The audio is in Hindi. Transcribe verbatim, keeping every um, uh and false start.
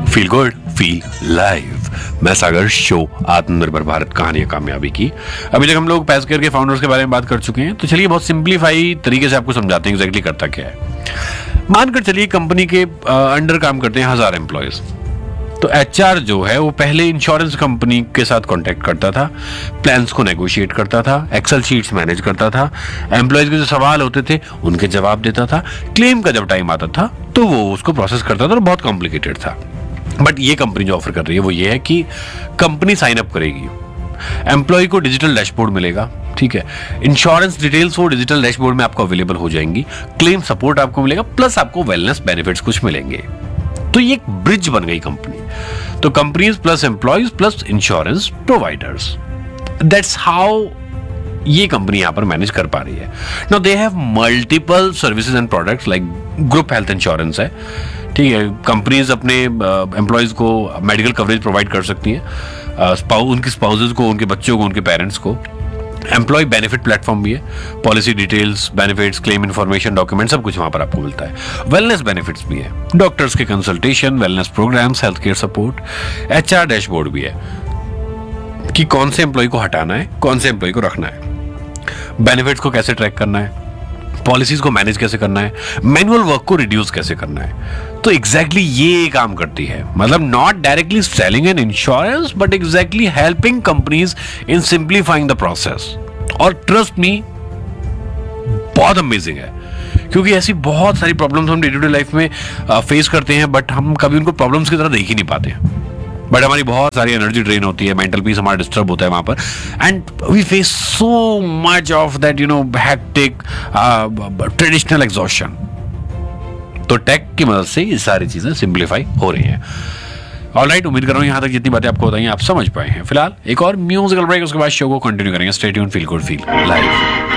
Feel good feel live. मैं सागर, शो आत्मनिर्भर भारत कहानी कामयाबी की। अभी तक हम लोग पैसकेयर के फाउंडर्स के बारे में बात कर चुके हैं, तो चलिए बहुत सिंप्लीफाई तरीके से आपको समझाते हैं एग्जैक्टली करता क्या है। मानकर चलिए कंपनी के अंडर काम करते हैं हजार एम्प्लॉयज। तो एचआर जो है वो पहले इंश्योरेंस कंपनी के साथ कांटेक्ट करता था, प्लान्स को नेगोशिएट करता था, एक्सेल शीट्स मैनेज करता था, एम्प्लॉयज के जो सवाल होते थे उनके जवाब देता था, क्लेम का जब टाइम आता था तो वो उसको प्रोसेस करता था और बहुत कॉम्प्लिकेटेड था। बट ये कंपनी जो ऑफर कर रही है वो ये है कि कंपनी साइन अप करेगी, एम्प्लॉय को डिजिटल डैशबोर्ड मिलेगा, ठीक है, इंश्योरेंस डिटेल्स वो डिजिटल डैशबोर्ड में आपको अवेलेबल हो जाएंगी, क्लेम सपोर्ट आपको मिलेगा, प्लस आपको वेलनेस बेनिफिट्स कुछ मिलेंगे। तो ये एक ब्रिज बन गई कंपनी। तो companies plus employees plus insurance providers, that's how ये कंपनी यहां पर मैनेज कर पा रही है। Now they have multiple services and products, like group health insurance है, ठीक है, कंपनीज अपने एम्प्लॉयज को मेडिकल कवरेज प्रोवाइड कर सकती हैं, स्पाउस उनके स्पाउसेज को, उनके बच्चों को, उनके पेरेंट्स को। एम्प्लॉय बेनिफिट प्लेटफॉर्म भी है, policy details, benefits, claim information, document सब कुछ वहां पर आपको मिलता है। वेलनेस बेनिफिट्स भी है, डॉक्टर्स के consultation, wellness programmes, health care support, HR dashboard भी है कि कौन से एम्प्लॉय को हटाना है, कौन से एम्प्लॉय को रखना है, बेनिफिट्स को कैसे ट्रैक करना है, पॉलिसीज को मैनेज कैसे करना है, मैनुअल वर्क को रिड्यूस कैसे करना है। तो एग्जैक्टली exactly ये काम करती है, मतलब not directly selling an insurance but exactly helping companies in simplifying the process. और ट्रस्ट मी, बहुत अमेजिंग है, क्योंकि ऐसी बहुत सारी प्रॉब्लम्स हम डे टू डे लाइफ में फेस करते हैं, बट हम कभी उनको प्रॉब्लम्स की तरह देख ही नहीं पाते। बट हमारी बहुत सारी एनर्जी ड्रेन होती है, मेंटल पीस हमारा डिस्टर्ब होता है वहां पर, and we face so much of that you know hectic traditional exhaustion. तो टेक की मदद से ये सारी चीजें सिंप्लीफाई हो रही हैं। ऑलराइट, उम्मीद कर रहा हूं यहां तक जितनी बातें आपको बताई आप समझ पाए हैं। फिलहाल एक और म्यूजिकल ब्रेक, उसके बाद शो को कंटिन्यू करेंगे। Stay tuned, feel good feel live.